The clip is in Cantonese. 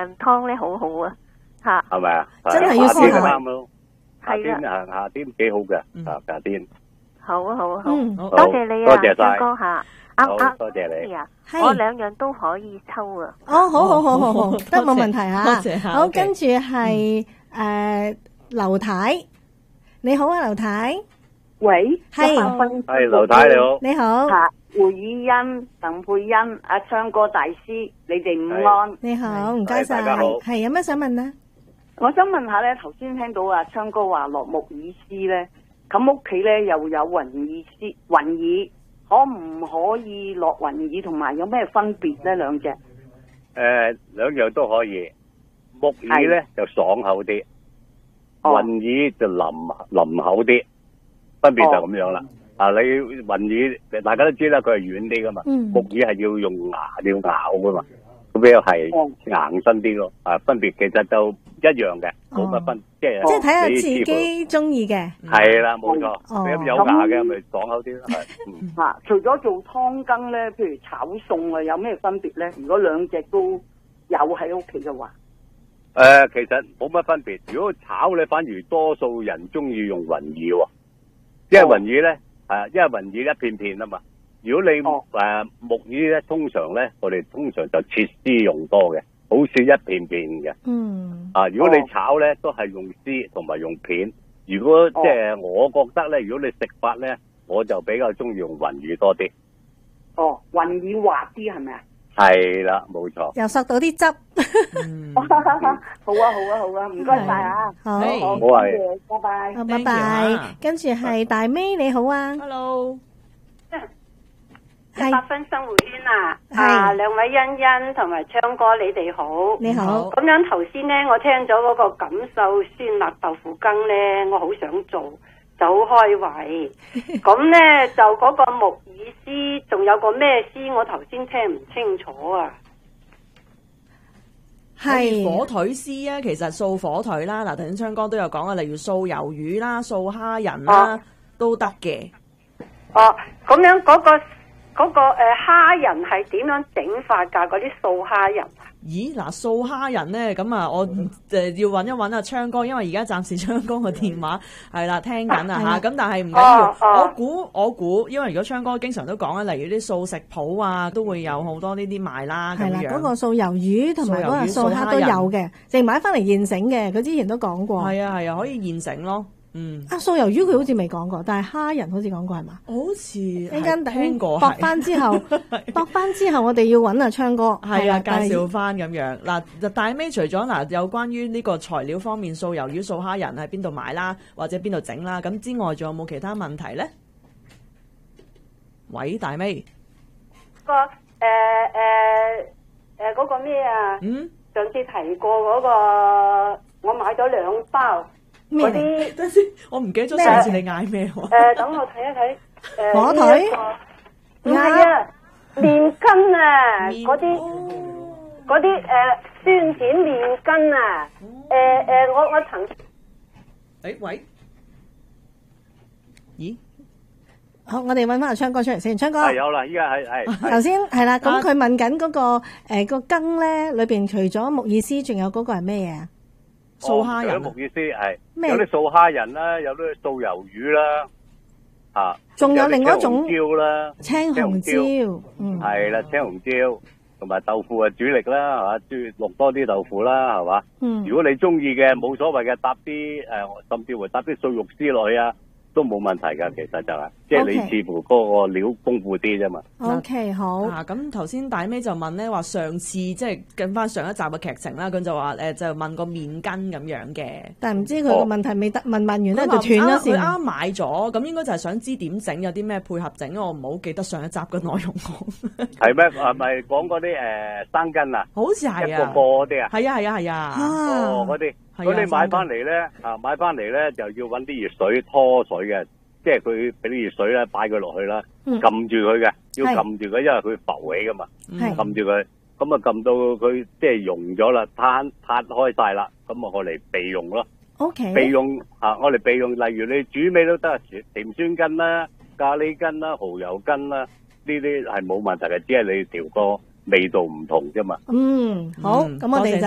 湯咧好好啊，嚇。 係咪啊？ 真係要試下。 啱咯。夏天幾好嘅，夏天。 好啊好啊好， 好多謝你啊，張哥嚇。 多謝你。 我兩樣都可以抽啊。 哦，好，得冇問題嚇。 多謝好，跟住係劉太，你好啊，劉太。 喂， 係劉太你好。 你好。 胡以欣、鄧佩欣、阿昌哥大師，你哋午安。 你好，唔該晒。 大家好。 係有咩想問啊？ 我想問下咧，頭先聽到阿昌哥話落木耳絲咧，咁屋企咧又有雲耳，可唔可以落雲耳？同埋有咩分別咧？兩隻？ 兩樣都可以。木耳咧就爽口啲，雲耳就腍口啲，分別就咁樣啦。你雲耳大家都知啦，佢係軟啲噶嘛，木耳係要用牙要咬噶嘛，咁比較係硬身啲咯。分別其實就一樣嘅，冇乜分，即係睇下自己中意嘅。 係啦，冇錯。咁有牙嘅咪爽口啲咯。係。 除咗做湯羹咧，譬如炒餸啊，有咩分別咧？如果兩隻都有喺屋企嘅話， 其實冇乜分別。如果炒咧，反而多數人中意用雲耳喎，因為雲耳咧。因為雲耳一片片啊嘛，如果你木耳咧，通常咧，我哋通常就切絲用多嘅，好少一片片嘅。如果你炒咧，都係用絲同埋用片。如果即係我覺得咧，如果你食法咧，我就比較中意用雲耳多啲。 雲耳滑啲係咪啊？ 係啦，冇錯。 又索到啲汁。 好啊，唔該晒啊。 好， 冇係， 拜拜。 拜拜。跟住係大妹你好啊。 Hello。 100分生活圈啊，兩位欣欣同埋昌哥你哋好。 你好。 咁樣頭先咧，我聽咗嗰個感受酸辣豆腐羹咧，我好想做，就好開胃。咁咧就嗰個木耳絲，仲有個咩絲？我頭先聽唔清楚啊。 係火腿絲啊，其實素火腿啦，嗱頭先昌哥都有講啊，例如素魷魚啦、素蝦仁啦，都得嘅。 咁樣嗰個蝦仁係點樣整法㗎？嗰啲素蝦仁。 咦，嗱素蝦仁咧，咁啊，我要揾一揾阿昌哥，因為而家暫時昌哥個電話係啦聽緊啊嚇，咁但係唔緊要，我估，因為如果昌哥經常都講啊，例如啲素食鋪啊，都會有好多呢啲賣啦咁樣。 係啦，嗰個素魷魚同埋嗰個素蝦都有嘅，淨買翻嚟現成嘅，佢之前都講過。 係啊，可以現成咯。 素魷魚佢好似未講過，但係蝦仁好似講過係嘛？ 好似聽過。 駁翻之後，我哋要揾阿昌哥。 係啊，介紹翻咁樣嗱。大尾除咗有關於呢個材料方面，素魷魚、素蝦仁喺邊度買啦，或者邊度整啦，咁之外仲有冇其他問題咧？喂，大尾。 嗰個咩啊？上次提過嗰個，我買咗2包。嗰啲， 等先，我唔記得咗上次你嗌咩喎？ 等我睇一睇。 火腿？ 唔係啊，麵筋啊，嗰啲酸甜麵筋啊。我曾。 喂。咦？ 好，我哋揾翻阿昌哥出嚟先。昌哥。 係有啦，依家係。 頭先係啦，咁佢問緊嗰個羹咧，裏邊除咗木耳絲，仲有嗰個係咩嘢啊？ 素蝦仁， 木耳絲係有啲素蝦仁啦，有啲素魷魚啦， 仲有另外一種椒啦， 青紅椒， 係啦，青紅椒同埋豆腐係主力啦，係嘛，落多啲豆腐啦，係嘛，如果你中意嘅冇所謂嘅，搭啲甚至乎搭啲素肉絲落去啊，都冇問題噶，其實就係，即係你似乎嗰個料豐富啲啫嘛。 OK， 好。 咁頭先大尾就問咧，話上次即係跟翻上一集嘅劇情啦，佢就話就問個麵筋咁樣嘅。但係唔知佢個問題未得問完咧就斷咗線。佢啱買咗，咁應該就係想知點整，有啲咩配合整，我唔好記得上一集嘅內容講。係咩？係咪講嗰啲生筋啊？ 好似係啊， 一個嗰啲啊。 係啊。 嗰啲。如果你買翻嚟咧，就要揾啲熱水拖水嘅，即係佢俾啲熱水咧，擺佢落去啦，撳住佢嘅，要撳住佢，因為佢浮起噶嘛，撳住佢，咁啊撳到佢即係溶咗啦，攤開晒啦，咁啊我嚟備用咯。 OK。 備用我嚟備用，例如你煮咩都得，甜酸根啦、咖喱根啦、蠔油根啦，呢啲係冇問題嘅，只係你調個味道唔同啫嘛。 好，咁我哋就。